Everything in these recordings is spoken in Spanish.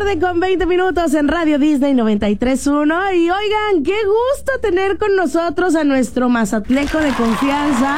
1:20 en Radio Disney 93.1. Y oigan, qué gusto tener con nosotros a nuestro mazatleco de confianza.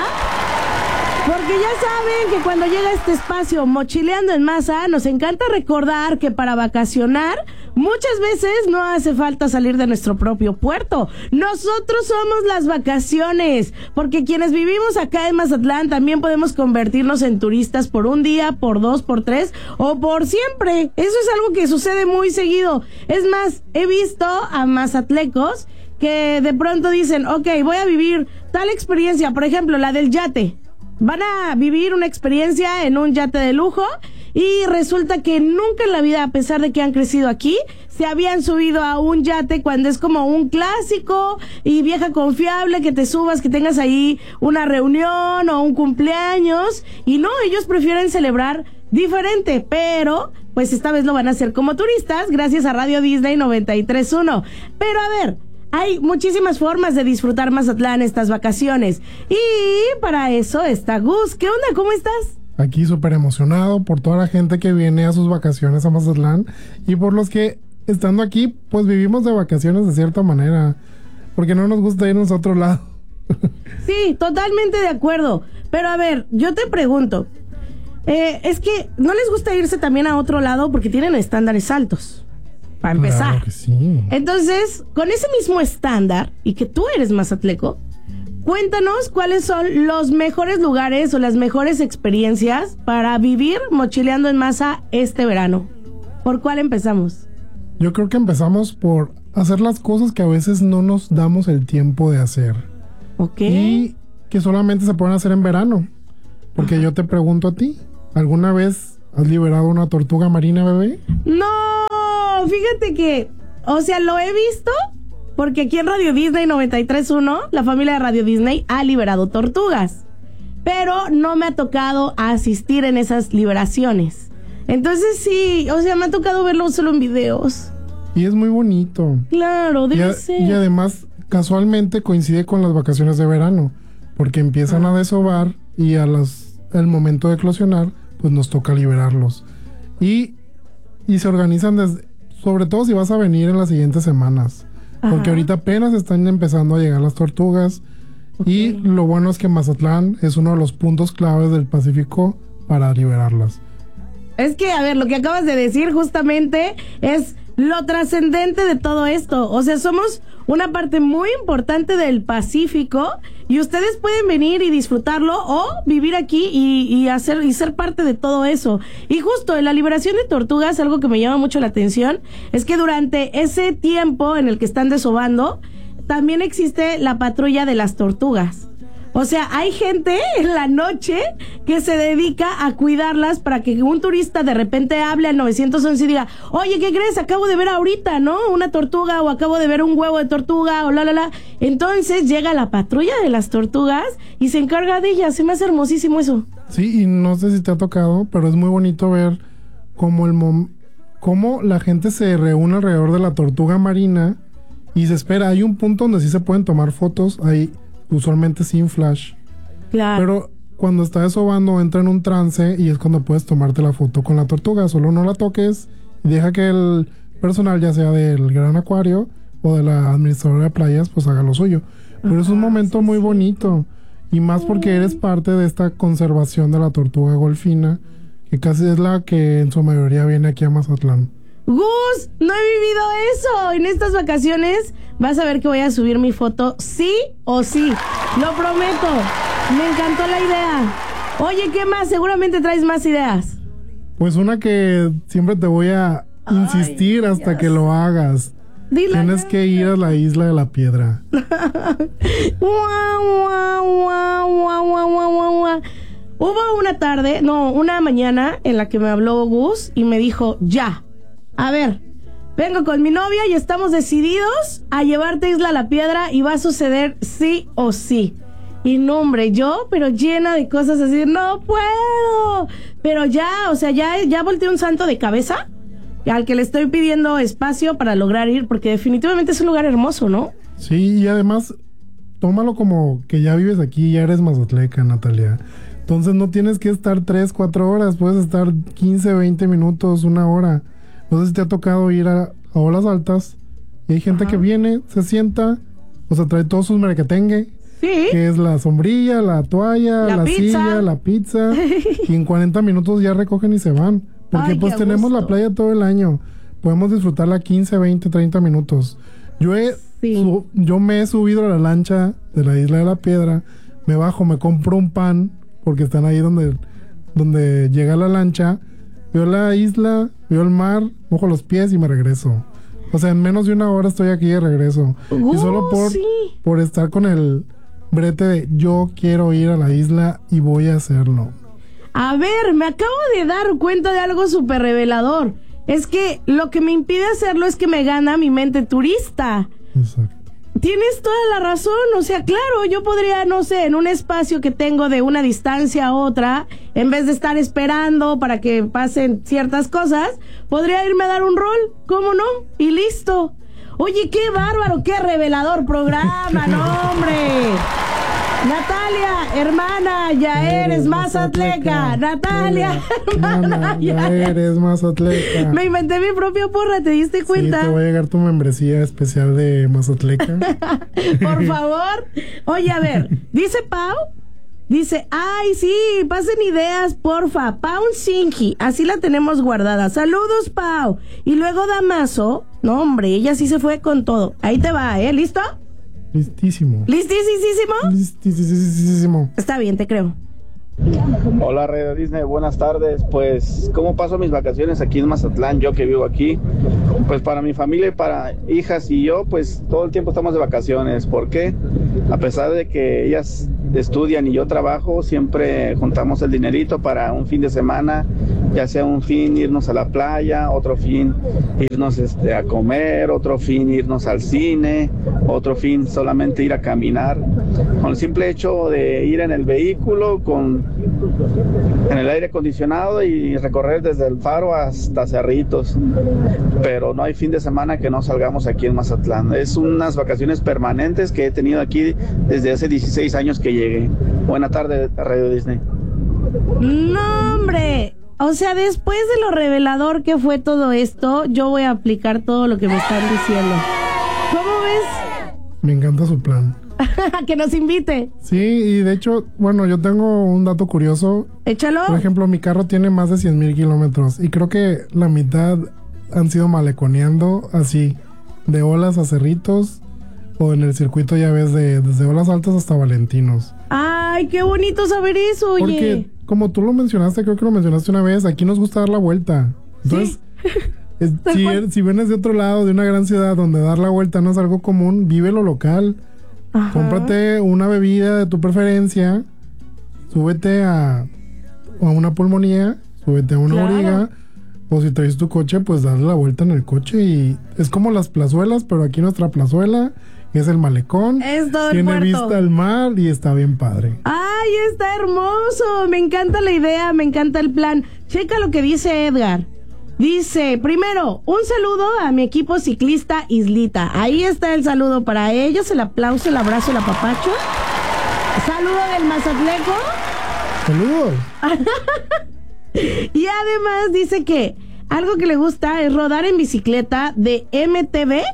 Porque ya saben que cuando llega este espacio Mochileando en Masa, nos encanta recordar que para vacacionar muchas veces no hace falta salir de nuestro propio puerto. Nosotros somos las vacaciones, porque quienes vivimos acá en Mazatlán también podemos convertirnos en turistas por un día, por 2, por 3 o por siempre. Eso es algo que sucede muy seguido. Es más, he visto a mazatlecos que de pronto dicen, ok, voy a vivir tal experiencia, por ejemplo, la del yate. Van a vivir una experiencia en un yate de lujo y resulta que nunca en la vida, a pesar de que han crecido aquí, se habían subido a un yate cuando es como un clásico y vieja confiable que te subas, que tengas ahí una reunión o un cumpleaños. Y no, ellos prefieren celebrar diferente, pero pues esta vez lo van a hacer como turistas gracias a Radio Disney 93.1. Pero a ver, hay muchísimas formas de disfrutar Mazatlán estas vacaciones. Y para eso está Gus. ¿Qué onda? ¿Cómo estás? Aquí súper emocionado por toda la gente que viene a sus vacaciones a Mazatlán y por los que, estando aquí, pues vivimos de vacaciones de cierta manera, porque no nos gusta irnos a otro lado. Sí, totalmente de acuerdo. Pero a ver, yo te pregunto, es que ¿no les gusta irse también a otro lado porque tienen estándares altos? Para empezar. Claro que sí. Entonces, con ese mismo estándar, y que tú eres mazatleco, cuéntanos cuáles son los mejores lugares o las mejores experiencias para vivir mochileando en masa este verano. ¿Por cuál empezamos? Yo creo que empezamos por hacer las cosas que a veces no nos damos el tiempo de hacer. Ok. Y que solamente se pueden hacer en verano. Porque yo te pregunto a ti, ¿alguna vez has liberado una tortuga marina, bebé? No, fíjate que, o sea, lo he visto porque aquí en Radio Disney 93.1, la familia de Radio Disney ha liberado tortugas, pero no me ha tocado asistir en esas liberaciones. Entonces sí, o sea, me ha tocado verlo solo en videos. Y es muy bonito. Claro, debe ser. Y además, casualmente coincide con las vacaciones de verano, porque empiezan a desovar y al momento de eclosionar, pues nos toca liberarlos. Y se organizan sobre todo si vas a venir en las siguientes semanas. Porque Ajá. ahorita apenas están empezando a llegar las tortugas. Okay. Y lo bueno es que Mazatlán es uno de los puntos claves del Pacífico para liberarlas. Es que, a ver, lo que acabas de decir justamente es lo trascendente de todo esto. O sea, somos una parte muy importante del Pacífico y ustedes pueden venir y disfrutarlo o vivir aquí y ser parte de todo eso. Y justo en la liberación de tortugas, algo que me llama mucho la atención es que durante ese tiempo en el que están desovando, también existe la patrulla de las tortugas. O sea, hay gente en la noche que se dedica a cuidarlas para que un turista de repente hable al 911 y diga, oye, ¿qué crees? Acabo de ver ahorita, ¿no? Una tortuga, o acabo de ver un huevo de tortuga, o la. Entonces llega la patrulla de las tortugas y se encarga de ellas. Se me hace hermosísimo eso. Sí, y no sé si te ha tocado, pero es muy bonito ver cómo la gente se reúne alrededor de la tortuga marina y se espera. Hay un punto donde sí se pueden tomar fotos ahí, usualmente sin flash. Claro. Pero cuando está desovando entra en un trance y es cuando puedes tomarte la foto con la tortuga. Solo no la toques y deja que el personal, ya sea del gran acuario o de la administradora de playas, pues haga lo suyo. Pero es un momento muy bonito. Y más porque eres parte de esta conservación de la tortuga golfina, que casi es la que en su mayoría viene aquí a Mazatlán. Gus, no he vivido eso. En estas vacaciones vas a ver que voy a subir mi foto sí o sí. Lo prometo. Me encantó la idea. Oye, ¿qué más? Seguramente traes más ideas. Pues una que siempre te voy a insistir hasta que lo hagas. Dile. Tienes que ir a la Isla de la Piedra. Hubo una mañana en la que me habló Gus y me dijo, ya. A ver, vengo con mi novia y estamos decididos a llevarte a Isla La Piedra y va a suceder sí o sí. Y no, hombre, pero llena de cosas así, no puedo. Pero ya, o sea, ya volteé un santo de cabeza al que le estoy pidiendo espacio para lograr ir, porque definitivamente es un lugar hermoso, ¿no? Sí, y además, tómalo como que ya vives aquí, ya eres mazatleca, Natalia. Entonces no tienes que estar 3-4 horas, puedes estar 15-20 minutos, 1 hora. No sé si te ha tocado ir a olas altas y hay gente que viene, se sienta, o sea, trae todos sus merequetengue. Sí. Que es la sombrilla, la toalla, la silla, la pizza. Y en 40 minutos ya recogen y se van. Porque pues tenemos la playa todo el año. Podemos disfrutarla 15, 20, 30 minutos. Yo me he subido a la lancha de la Isla de la Piedra. Me bajo, me compro un pan. Porque están ahí donde llega la lancha. Veo la isla, veo el mar, mojo los pies y me regreso. O sea, en menos de una hora estoy aquí de regreso. Y solo por estar con el brete de yo quiero ir a la isla y voy a hacerlo. A ver, me acabo de dar cuenta de algo súper revelador. Es que lo que me impide hacerlo es que me gana mi mente turista. Exacto. Tienes toda la razón, o sea, claro, yo podría, no sé, en un espacio que tengo de una distancia a otra, en vez de estar esperando para que pasen ciertas cosas, podría irme a dar un rol, ¿cómo no? Y listo. Oye, qué bárbaro, qué revelador programa, no, hombre. Natalia, hermana, ya eres mazatleca. Natalia, hermana, ya eres mazatleca. Me inventé mi propia porra, ¿te diste cuenta? Sí, te va a llegar tu membresía especial de mazatleca. Por favor. Oye, a ver, dice Pau. Dice, ay, sí, pasen ideas, porfa. Pau Sinji, así la tenemos guardada. Saludos, Pau. Y luego Damaso, no, hombre, ella sí se fue con todo. Ahí te va, ¿listo? Listísimo. ¿Listísimo? Listísimo. Está bien, te creo. Hola, Radio Disney, buenas tardes. Pues, ¿cómo paso mis vacaciones aquí en Mazatlán? Yo que vivo aquí, pues para mi familia y para hijas y yo, pues todo el tiempo estamos de vacaciones. ¿Por qué? A pesar de que ellas estudian y yo trabajo, siempre juntamos el dinerito para un fin de semana, ya sea un fin irnos a la playa, otro fin irnos a comer, otro fin irnos al cine, otro fin solamente ir a caminar. Con el simple hecho de ir en el vehículo, en el aire acondicionado y recorrer desde el Faro hasta Cerritos, pero no hay fin de semana que no salgamos aquí en Mazatlán. Es unas vacaciones permanentes que he tenido aquí desde hace 16 años que llegué. Buena tarde, Radio Disney. No, hombre, o sea, después de lo revelador que fue todo esto, yo voy a aplicar todo lo que me están diciendo. ¿Cómo ves? Me encanta su plan. Que nos invite. Sí, y de hecho, bueno, yo tengo un dato curioso. Échalo. Por ejemplo, mi carro tiene más de 100,000 kilómetros y creo que la mitad han sido maleconeando así, de Olas a Cerritos, o en el circuito ya ves desde Olas Altas hasta Valentinos. Ay, qué bonito saber eso, oye. Porque, como tú lo mencionaste, creo que lo mencionaste una vez, aquí nos gusta dar la vuelta. Entonces, ¿sí? si vienes de otro lado, de una gran ciudad donde dar la vuelta no es algo común, vive lo local. Ajá. Cómprate una bebida de tu preferencia, súbete a una pulmonía, súbete a una origa, o si traes tu coche, pues darle la vuelta en el coche. Y es como las plazuelas, pero aquí nuestra plazuela es el malecón, tiene vista al mar y está bien padre. ¡Ay, está hermoso! Me encanta la idea, me encanta el plan. Checa lo que dice Edgar. Dice, primero, un saludo a mi equipo ciclista Islita. Ahí está el saludo para ellos, el aplauso, el abrazo, el apapacho. Saludo del Mazatleco. Saludos. Y además dice que algo que le gusta es rodar en bicicleta de MTV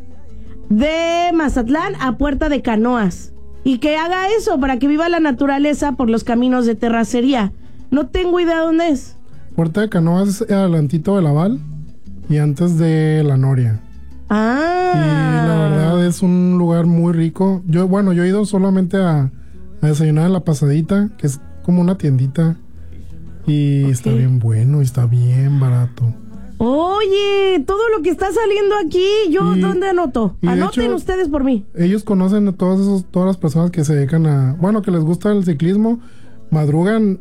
de Mazatlán a Puerta de Canoas. Y que haga eso para que viva la naturaleza por los caminos de terracería. No tengo idea dónde es. Puerta de Canoas es adelantito de Laval y antes de La Noria. Ah. Y la verdad es un lugar muy rico. Yo he ido solamente a desayunar en La Pasadita, que es como una tiendita. Y está bien bueno y está bien barato. Oye, todo lo que está saliendo aquí, ¿dónde anoto? Anoten hecho, ustedes por mí. Ellos conocen a todas las personas que se dedican que les gusta el ciclismo, madrugan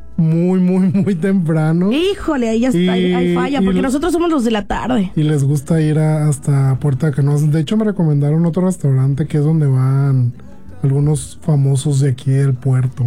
muy temprano. Híjole, ahí falla, porque nosotros somos los de la tarde. Y les gusta ir hasta Puerta de Canoas. De hecho, me recomendaron otro restaurante que es donde van algunos famosos de aquí del puerto.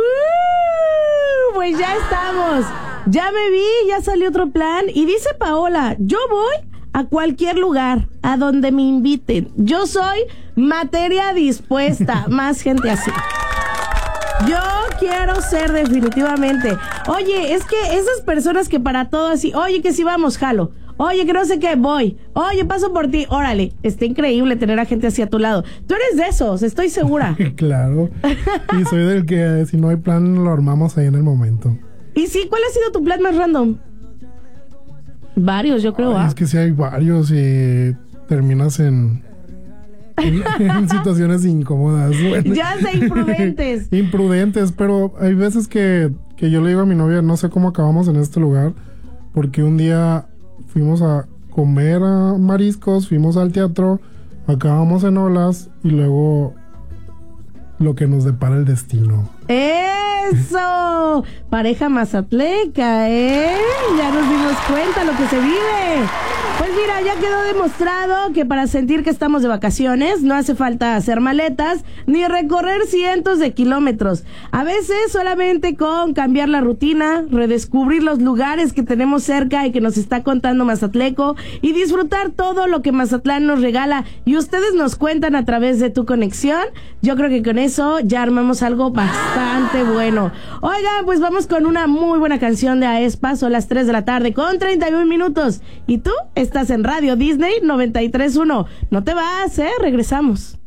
Pues ya estamos. Ya me vi, ya salió otro plan. Y dice Paola, yo voy a cualquier lugar, a donde me inviten. Yo soy materia dispuesta. Más gente así. Yo quiero ser definitivamente. Oye, es que esas personas que para todo así, oye, que si vamos, jalo. Oye, que no sé qué, voy. Oye, paso por ti. Órale, está increíble tener a gente así a tu lado. Tú eres de esos, estoy segura. Claro. Y soy del que si no hay plan, lo armamos ahí en el momento. Y sí, ¿cuál ha sido tu plan más random? Varios, yo creo. Es que sí hay varios y terminas en situaciones incómodas. Bueno. Ya sé, imprudentes. Imprudentes, pero hay veces que yo le digo a mi novia, no sé cómo acabamos en este lugar, porque un día fuimos a comer a mariscos, fuimos al teatro, acabamos en Olas y luego lo que nos depara el destino. ¡Eso! Pareja mazatleca, ¿eh? Ya nos dimos cuenta lo que se vive. Pues mira, ya quedó demostrado que para sentir que estamos de vacaciones no hace falta hacer maletas ni recorrer cientos de kilómetros. A veces solamente con cambiar la rutina, redescubrir los lugares que tenemos cerca y que nos está contando Mazatleco y disfrutar todo lo que Mazatlán nos regala y ustedes nos cuentan a través de Tu Conexión. Yo creo que con eso ya armamos algo bastante bueno. Oigan, pues vamos con una muy buena canción de aespa. Son las 3 de la tarde con 31 minutos. ¿Y tú? Estás en Radio Disney 93.1. No te vas, regresamos.